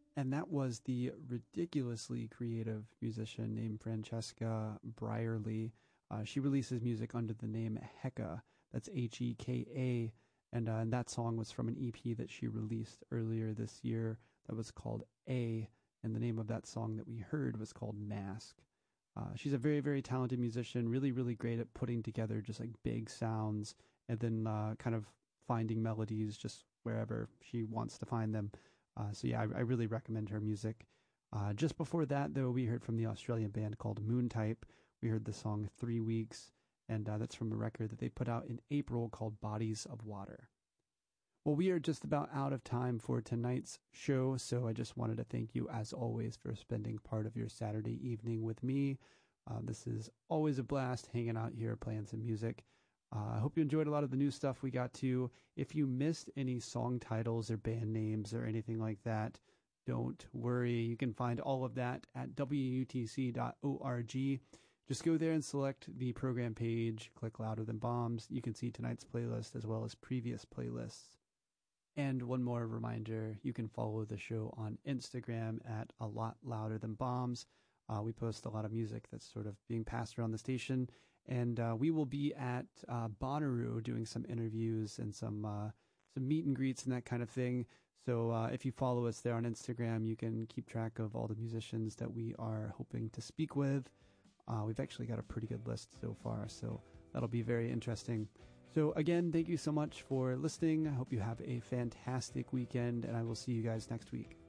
And that was the ridiculously creative musician named Francesca Brierly. She releases music under the name Heka. That's Heka. And that song was from an EP that she released earlier this year that was called A. And the name of that song that we heard was called Mask. She's a very, very talented musician, really, really great at putting together just like big sounds and then kind of finding melodies just wherever she wants to find them. So yeah, I really recommend her music. Just before that, though, we heard from the Australian band called Moontype. We heard the song 3 Weeks, and that's from a record that they put out in April called Bodies of Water. Well, we are just about out of time for tonight's show, so I just wanted to thank you, as always, for spending part of your Saturday evening with me. This is always a blast hanging out here, playing some music. I hope you enjoyed a lot of the new stuff we got to. If you missed any song titles or band names or anything like that, don't worry. You can find all of that at wutc.org. Just go there and select the program page, click Louder Than Bombs. You can see tonight's playlist as well as previous playlists. And one more reminder, you can follow the show on Instagram at A Lot Louder Than Bombs. We post a lot of music that's sort of being passed around the station. And we will be at Bonnaroo doing some interviews and some meet and greets and that kind of thing. So if you follow us there on Instagram, you can keep track of all the musicians that we are hoping to speak with. We've actually got a pretty good list so far, so that'll be very interesting. So again, thank you so much for listening. I hope you have a fantastic weekend, and I will see you guys next week.